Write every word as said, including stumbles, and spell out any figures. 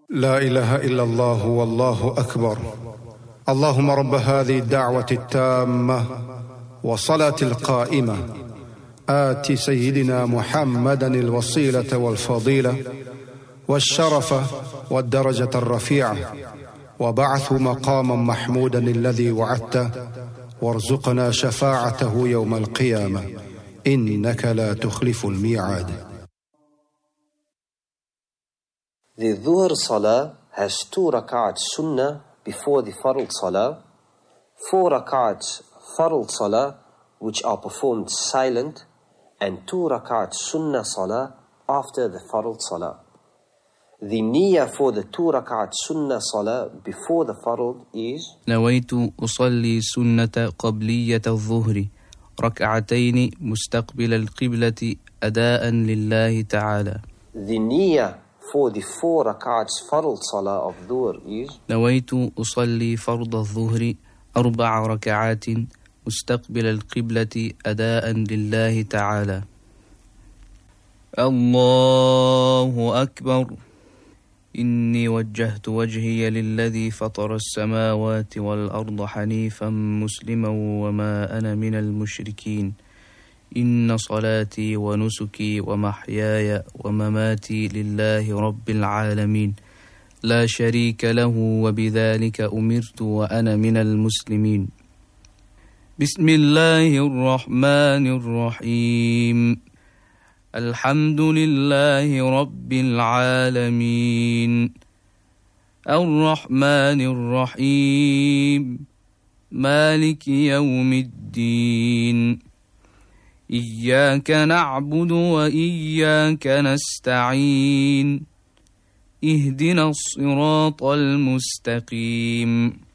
لا إله إلا الله والله أكبر. اللهم رب هذه الدعوة التامة والصلاة القائمة آت سيدنا محمدا الوسيلة والفضيلة والشرف والدرجة الرفيعة وبعث مقاما محمودا الذي وعدته وارزقنا شفاعته يوم القيامة إنك لا تخلف الميعاد. The Dhuhr Salah has two rak'ats sunnah before the Fard Salah, four rak'ats Fard Salah which are performed silent, and two rak'ats Sunnah Salah after the Fard Salah. The niyyah for the two rak'at Sunnah Salah before the Fard is نويت أصلي سنة قبلية الظهر ركعتين مستقبل القبلة أداء لله تعالى. The niyyah for the four rak'ats Fard Salah of Dhuhr is نويت أصلي فرض الظهر أربع ركعات مستقبل القبلة أداء لله تعالى. الله أكبر. إني وجهت وجهي للذي فطر السماوات والأرض حنيفا مسلما وما أنا من المشركين. إن صلاتي ونسكي ومحياي ومماتي لله رب العالمين لا شريك له وبذلك أمرت وأنا من المسلمين. بسم الله الرحمن الرحيم. الحمد لله رب العالمين الرحمن الرحيم مالك يوم الدين إياك نعبد وإياك نستعين اهدنا الصراط المستقيم